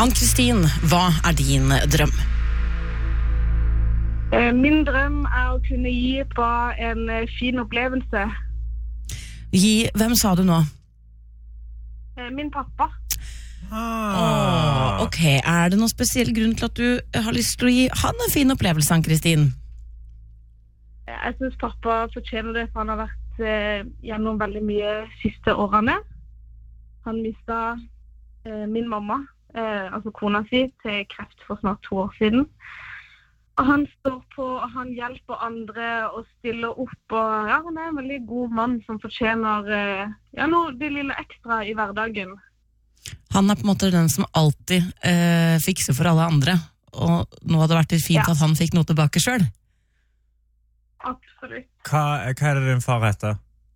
Ann-Kristin, hva din drøm? Min drøm å kunne gi bare en fin opplevelse. Hvem sa du nå? Min pappa. Ok, det noen spesiell grunn til at du har lyst til å gi han en fin opplevelse, Ann-Kristin? Jeg synes pappa fortjener det, for han har vært gjennom veldig mye siste årene. Han mistet min mamma, altså kona si, til kreft for snart 2 år siden. Og han står på, og han hjelper andre og stiller opp, og ja, han en veldig god mann som fortjener det lille ekstra i hverdagen. Han på en måte den som alltid fikser for alle andre, og nå hadde det vært litt fint at han fikk noe tilbake selv. Absolutt. Hva det din far heter?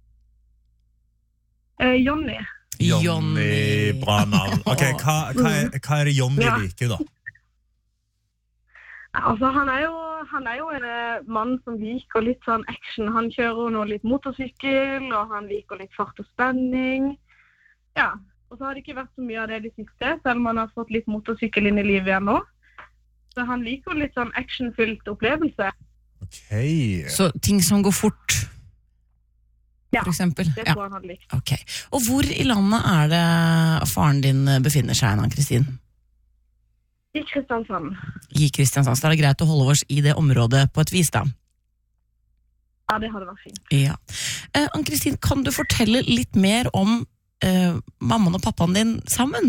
Jonny. Jonny, bra navn. Ok, hva det Jonny liker da? Altså, han jo en mann som liker litt sånn action. Han kjører nå litt motorsykkel, og han liker litt fart og spenning. Ja, og så har det ikke vært så mye av det siste, selv om han har fått litt motorsykkel inn i livet igjen nå. Så han liker litt sånn actionfylt opplevelse. Ok. Så ting som går fort, for eksempel? Det tror han hadde likt. Ok. Og hvor i landet det faren din befinner seg, Ann-Kristin? I Kristiansand. I Kristiansand, så det greit å holde oss i det området på et vis da? Ja, det hadde vært fint. Ja. Ann-Kristin, kan du fortelle litt mer om mammaen og pappaen din sammen?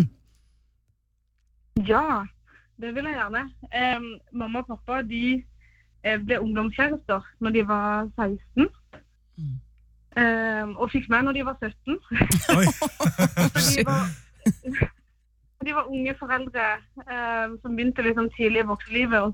Ja, det vil jeg gjerne. Mamma og pappa, de ble ungdomskjærester når de var 16. Og fikk meg når de var 17. Oi! De var unge foreldre som begynte litt sånn tidlig i voksenlivet, og